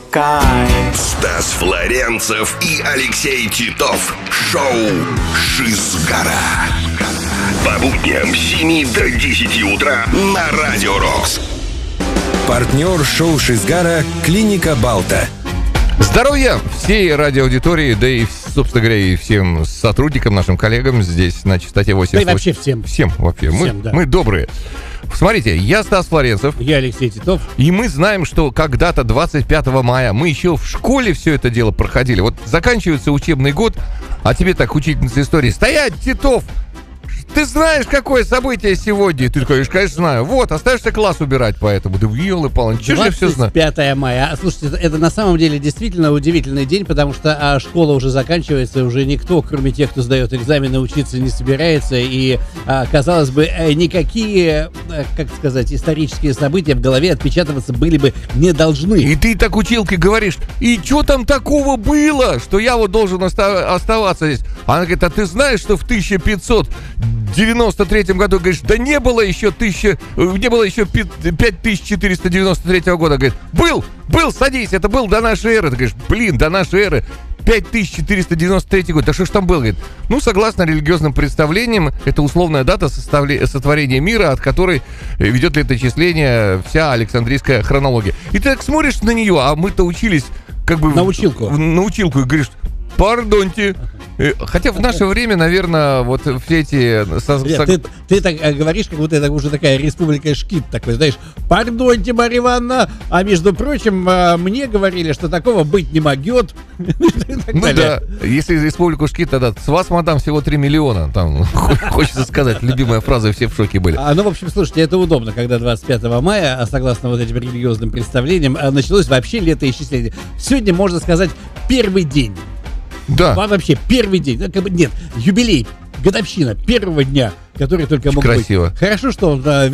кайф. Стас Флоренцев и Алексей Титов. Шоу «Шизгара». По будням с 7 до 10 утра на Радио Рокс. Партнер шоу «Шизгара» — клиника Балта. Здоровья всей радиоаудитории, да и, собственно говоря, и всем сотрудникам, нашим коллегам здесь на частоте 88. Да и вообще всем. Всем вообще. Всем, мы добрые. Смотрите, я Стас Флоренцев. Я Алексей Титов. И мы знаем, что когда-то 25 мая мы еще в школе все это дело проходили. Вот заканчивается учебный год, а тебе так учительница истории: «Стоять, Титов! Ты знаешь, какое событие сегодня?» И ты говоришь: «Конечно, знаю». Вот, оставишься класс убирать поэтому. Да елы-палы, ничего же я все знаю. 25 мая. Слушайте, это на самом деле действительно удивительный день, потому что школа уже заканчивается, уже никто, кроме тех, кто сдает экзамены, учиться не собирается. И, казалось бы, никакие, как сказать, исторические события в голове отпечатываться были бы не должны. И ты так училке говоришь: «И что там такого было, что я вот должен оставаться здесь?» Она говорит: «А ты знаешь, что в 1593 году?» Говоришь: «Да не было еще 5493 года». Говорит: был, садись, это был до нашей эры». Ты говоришь: «Блин, до нашей эры 5493 год, да что ж там было?» Говорит: «Ну, согласно религиозным представлениям, это условная дата сотворения мира, от которой ведет летоисчисление вся Александрийская хронология». И ты так смотришь на нее, а мы-то учились как бы на училку, и говоришь: «Пардоньте». Хотя в наше время, наверное, вот все эти... Ты так говоришь, как будто это уже такая республика Шкит такой, знаешь: «Пардоньте, Марья Ивановна, а между прочим, мне говорили, что такого быть не могет». Ну да, если республику Шкит, тогда с вас, мадам, всего 3 миллиона. Там, хочется сказать, любимая фраза, все в шоке были. Ну, в общем, слушайте, это удобно, когда 25 мая, согласно вот этим религиозным представлениям, началось вообще летоисчисление. Сегодня, можно сказать, первый день. Да. Вообще первый день. Нет, юбилей, годовщина первого дня, который только мог быть. Красиво. Хорошо, что